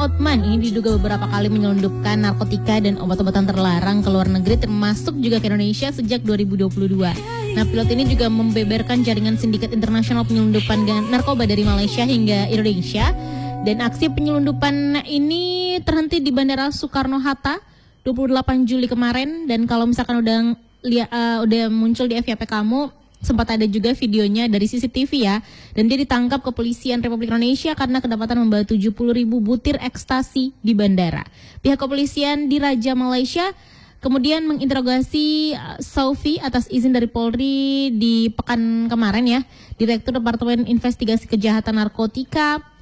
Otman ini diduga beberapa kali menyelundupkan narkotika dan obat-obatan terlarang ke luar negeri termasuk juga ke Indonesia sejak 2022. Nah, pilot ini juga membeberkan jaringan sindikat internasional penyelundupan narkoba dari Malaysia hingga Indonesia. Dan aksi penyelundupan ini terhenti di Bandara Soekarno-Hatta 28 Juli kemarin. Dan kalau misalkan udah muncul di FYP kamu, sempat ada juga videonya dari CCTV ya. Dan dia ditangkap kepolisian Republik Indonesia karena kedapatan membawa 70.000 butir ekstasi di bandara. Pihak kepolisian di Raja Malaysia kemudian menginterogasi Saufi atas izin dari Polri di pekan kemarin ya. Direktur Departemen Investigasi Kejahatan Narkotika